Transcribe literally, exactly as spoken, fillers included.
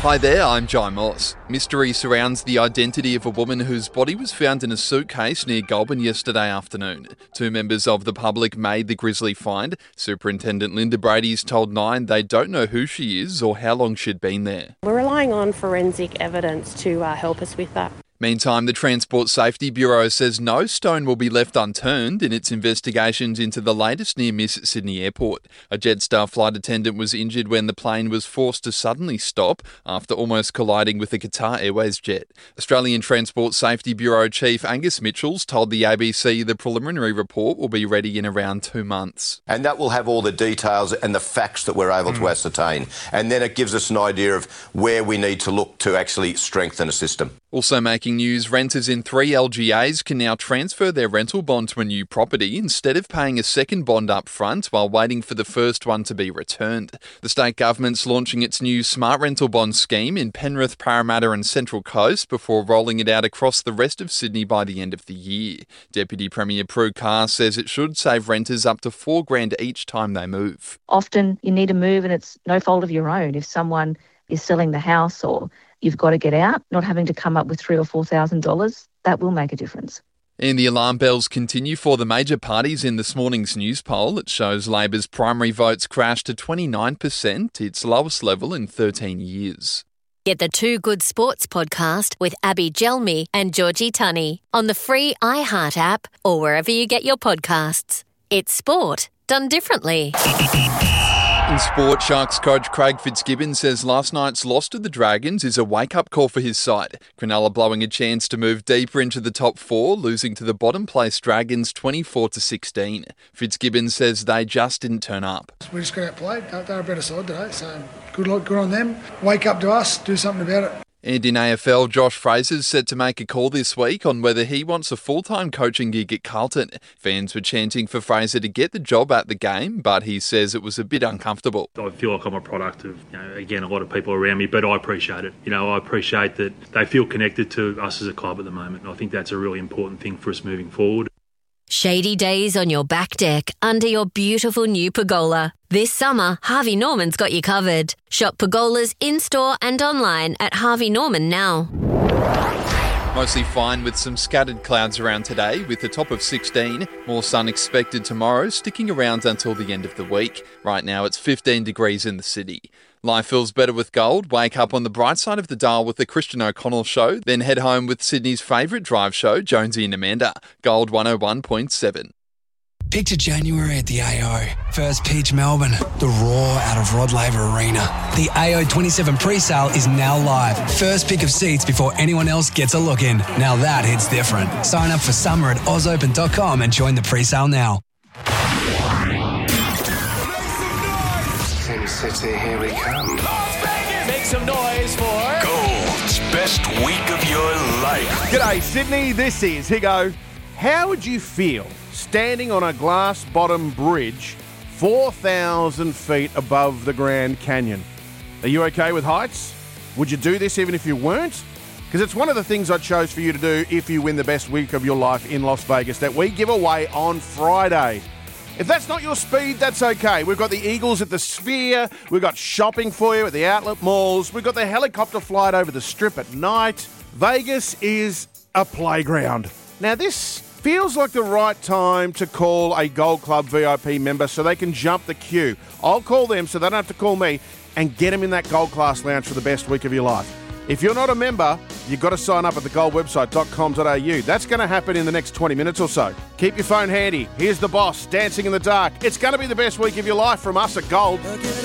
Hi there, I'm Jai Moss. Mystery surrounds the identity of a woman whose body was found in a suitcase near Goulburn yesterday afternoon. Two members of the public made the grisly find. Superintendent Linda Brady's told Nine they don't know who she is or how long she'd been there. We're relying on forensic evidence to uh, help us with that. Meantime, the Transport Safety Bureau says no stone will be left unturned in its investigations into the latest near-miss at Sydney Airport. A Jetstar flight attendant was injured when the plane was forced to suddenly stop after almost colliding with a Qatar Airways jet. Australian Transport Safety Bureau Chief Angus Mitchells told the A B C the preliminary report will be ready in around two months. And that will have all the details and the facts that we're able mm. to ascertain. And then it gives us an idea of where we need to look to actually strengthen a system. Also making news, renters in three L G As can now transfer their rental bond to a new property instead of paying a second bond up front while waiting for the first one to be returned. The state government's launching its new smart rental bond scheme in Penrith, Parramatta and Central Coast before rolling it out across the rest of Sydney by the end of the year. Deputy Premier Prue Carr says it should save renters up to four grand each time they move. Often you need to move and it's no fault of your own. If someone is selling the house or you've got to get out, not having to come up with three or four thousand dollars, that will make a difference. And the alarm bells continue for the major parties in this morning's news poll. It shows Labor's primary votes crashed to twenty-nine percent, its lowest level in thirteen years. Get the Two Good Sports podcast with Abby Gelmi and Georgie Tunney on the free iHeart app or wherever you get your podcasts. It's sport done differently. In sport, Sharks coach Craig Fitzgibbon says last night's loss to the Dragons is a wake-up call for his side. Cronulla blowing a chance to move deeper into the top four, losing to the bottom-placed Dragons twenty-four to sixteen. Fitzgibbon says they just didn't turn up. We just got outplayed. They're a better side today, so good luck, good on them. Wake up to us, do something about it. And in A F L, Josh Fraser's set to make a call this week on whether he wants a full-time coaching gig at Carlton. Fans were chanting for Fraser to get the job at the game, but he says it was a bit uncomfortable. I feel like I'm a product of, you know, again, a lot of people around me, but I appreciate it. You know, I appreciate that they feel connected to us as a club at the moment. And I think that's a really important thing for us moving forward. Shady days on your back deck under your beautiful new pergola. This summer, Harvey Norman's got you covered. Shop pergolas in-store and online at Harvey Norman now. Mostly fine with some scattered clouds around today with a top of sixteen. More sun expected tomorrow, sticking around until the end of the week. Right now it's fifteen degrees in the city. Life feels better with gold. Wake up on the bright side of the dial with the Christian O'Connell Show, then head home with Sydney's favourite drive show, Jonesy and Amanda. Gold one oh one point seven. Picture January at the A O. First pitch Melbourne. The roar out of Rod Laver Arena. The A O twenty-seven pre-sale is now live. First pick of seats before anyone else gets a look in. Now that hits different. Sign up for summer at oz open dot com and join the pre-sale now. Sin City, here we come. Las Vegas! Make some noise for Gold's best week of your life. G'day, Sydney. This is Higo. How would you feel standing on a glass-bottom bridge four thousand feet above the Grand Canyon? Are you okay with heights? Would you do this even if you weren't? Because it's one of the things I chose for you to do if you win the best week of your life in Las Vegas that we give away on Friday. If that's not your speed, that's okay. We've got the Eagles at the Sphere. We've got shopping for you at the outlet malls. We've got the helicopter flight over the Strip at night. Vegas is a playground. Now, this feels like the right time to call a Gold Club V I P member so they can jump the queue. I'll call them so they don't have to call me and get them in that Gold Class lounge for the best week of your life. If you're not a member, you've got to sign up at the gold website dot com dot a u. That's going to happen in the next twenty minutes or so. Keep your phone handy. Here's the boss, Dancing in the Dark. It's going to be the best week of your life from us at Gold.